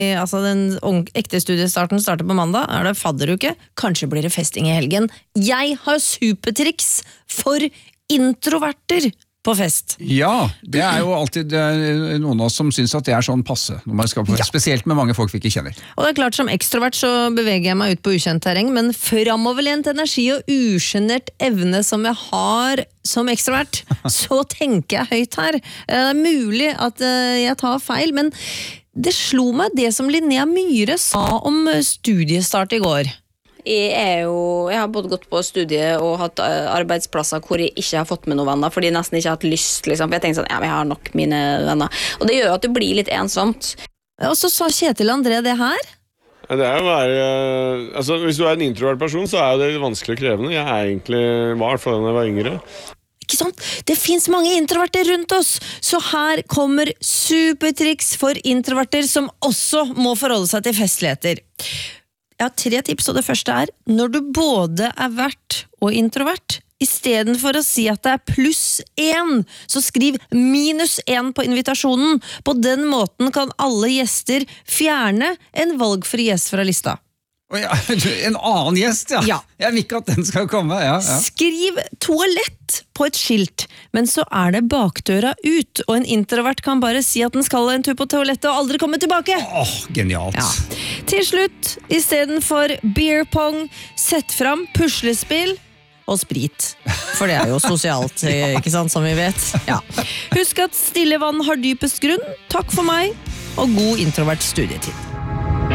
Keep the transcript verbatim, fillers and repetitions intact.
Altså den ekte studiestarten starter på mandag, er det fadderuke, kanskje blir det festing i helgen. Jeg har supertriks for introverter på fest. Ja, det er jo alltid det er noen av oss som synes at det er sånn passe, når man skal på fest, ja. Spesielt med mange folk vi ikke kjenner. Og det er klart, som ekstrovert så beveger jeg meg ut på ukjent terreng, men fremoverlent energi og ugenert evne som jeg har som ekstrovert, så tenker jeg høyt her. Det er mulig at jeg tar feil, men det slo meg det som Linnea Myhre sa om studiestart i går. Jeg, er jo, jeg har både gått på studie og hatt arbeidsplasser hvor jeg ikke har fått med noen venner, fordi jeg nesten ikke har hatt lyst, liksom. For jeg tenker sånn, ja, men jeg har nok mine venner. Og det gjør at det blir litt ensomt. Og så sa Kjetil André det her. Ja, det er jo være, altså, hvis du er en introvert person, så er det vanskelig og krevende. Jeg er egentlig, var i hvert fall da jeg var yngre. Ikke sant? Det finnes mange introverter rundt oss, så her kommer supertriks for introverter som også må forholde seg til festligheter. Jeg har tre tips, og det første er, når du både er vert og introvert, i stedet for å si at det er pluss én, så skriv minus én på invitasjonen. På den måten kan alle gjester fjerne en valgfri gjest fra lista. Oh ja, en annen gjest, ja. Ja. Jeg vil ikke at den skal komme. Ja, ja. Skriv toalett på et skilt, men så er det bakdøra ut, og en introvert kan bare si at den skal en tur på toalettet og aldri komme tilbake. Åh, genialt. Ja. Til slutt, i stedet for beer pong, sett fram puslespill og sprit. For det er jo sosialt, ikke sant, som vi vet. Ja. Husk at stille vann har dypest grunn. Takk for meg, og god introvert studietid.